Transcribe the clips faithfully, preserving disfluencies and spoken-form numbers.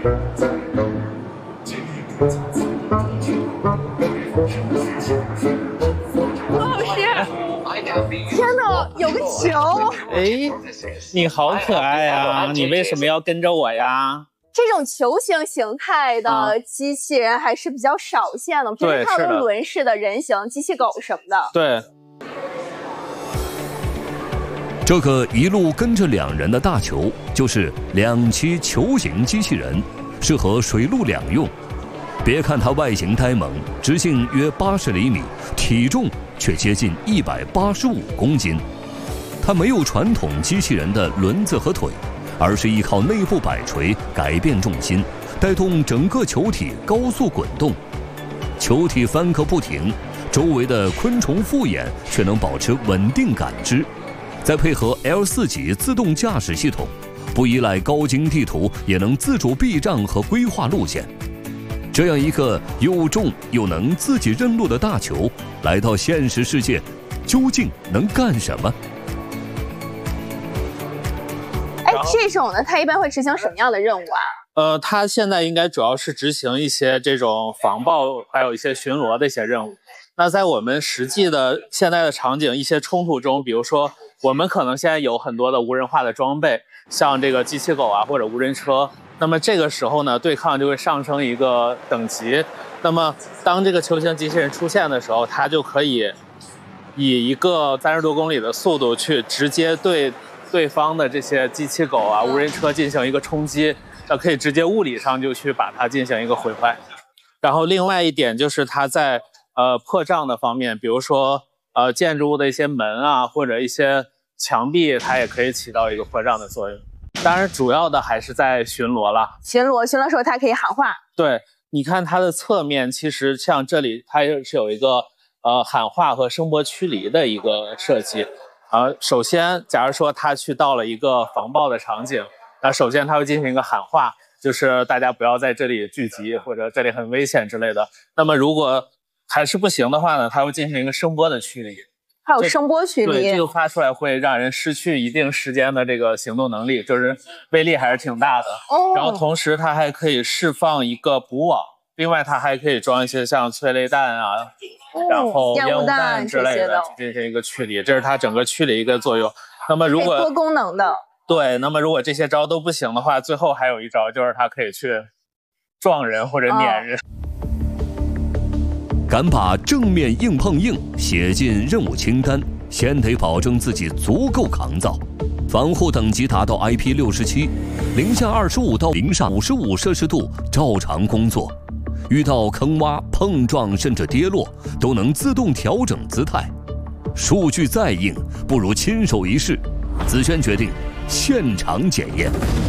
老师，天哪，有个球！ 哎，你好可爱啊！你为什么要跟着我呀？ 这种球形形态的机器人还是比较少见的，平时看过轮式的人形机器狗什么的。 对。 这个一路跟着两人的大球，就是两栖球形机器人，适合水陆两用。别看它外形呆萌，直径约八十厘米，体重却接近一百八十五公斤。它没有传统机器人的轮子和腿，而是依靠内部摆锤改变重心，带动整个球体高速滚动。球体翻个不停，周围的昆虫复眼却能保持稳定感知。再配合 L 四 级自动驾驶系统，不依赖高精地图，也能自主避障和规划路线。这样一个又重又能自己认路的大球，来到现实世界，究竟能干什么？ 哎，这种呢，它一般会执行什么样的任务啊？ 呃，它现在应该主要是执行一些这种防暴，还有一些巡逻的一些任务。那在我们实际的现在的场景，一些冲突中，比如说我们可能现在有很多的无人化的装备，像这个机器狗啊或者无人车。那么这个时候呢，对抗就会上升一个等级。那么当这个球形机器人出现的时候，它就可以以一个三十多公里的速度去直接对对方的这些机器狗啊、无人车进行一个冲击，它可以直接物理上就去把它进行一个毁坏。然后另外一点就是它在呃破障的方面，比如说呃建筑物的一些门啊或者一些墙壁，它也可以起到一个破障的作用。当然主要的还是在巡逻了。 巡逻巡逻时候它可以喊话。 对，你看它的侧面，其实像这里它是有一个呃喊话和声波驱离的一个设计。啊、呃，首先假如说它去到了一个防暴的场景，那首先它会进行一个喊话，就是大家不要在这里聚集，或者这里很危险之类的。那么如果还是不行的话呢，它会进行一个声波的驱离。 还有声波驱离， 对，这个发出来会让人失去一定时间的这个行动能力，就是威力还是挺大的。哦，然后同时它还可以释放一个补网，另外它还可以装一些像催泪弹啊，哦、然后烟雾弹之类的进行一个驱离，这是它整个驱离一个作用。那么如果多功能的， 对，那么如果这些招都不行的话，最后还有一招就是它可以去撞人或者碾人。哦， 敢把正面硬碰硬写进任务清单，先得保证自己足够抗造。防护等级达到 I P 六十七，零下二十五到零上五十五摄氏度照常工作。遇到坑洼、碰撞甚至跌落，都能自动调整姿态。数据再硬，不如亲手一试。子轩决定现场检验。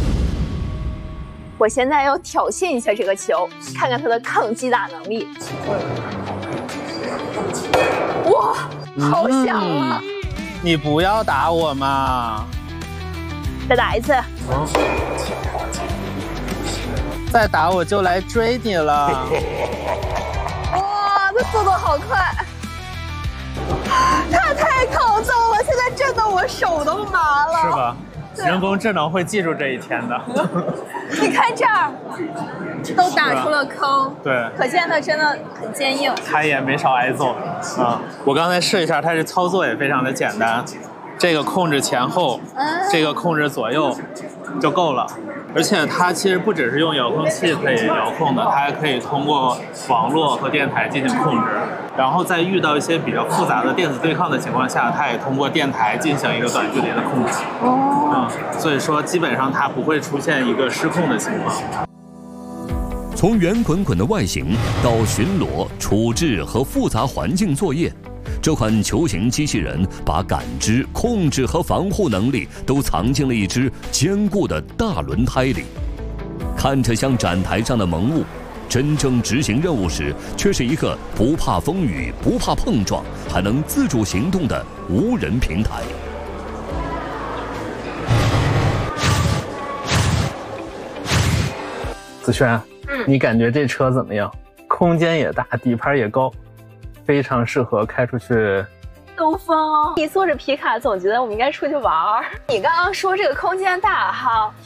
我现在要挑衅一下这个球，看看它的抗击打能力。哇，好响啊！ 嗯，你不要打我嘛！ 再打一次。 再打我就来追你了。 哇，这速度好快！它太抗造了，现在震得我手都麻了。 是吧？人工智能会记住这一天的。 你看这儿，都打出了坑， 对， 可见它真的很坚硬。 它也没少挨揍啊！我刚才试一下，它这操作也非常的简单，这个控制前后，嗯、这个控制左右就够了。而且它其实不只是用遥控器可以遥控的，它还可以通过网络和电台进行控制。然后在遇到一些比较复杂的电子对抗的情况下，它也通过电台进行一个短距离的控制。哦，嗯，所以说基本上它不会出现一个失控的情况。 从圆滚滚的外形到巡逻、处置和复杂环境作业，这款球形机器人把感知、控制和防护能力都藏进了一只坚固的大轮胎里。看着像展台上的萌物，真正执行任务时，却是一个不怕风雨、不怕碰撞，还能自主行动的无人平台。 子轩，嗯，你感觉这车怎么样？空间也大，底盘也高，非常适合开出去兜风。你坐着皮卡，总觉得我们应该出去玩儿。你刚刚说这个空间大哈，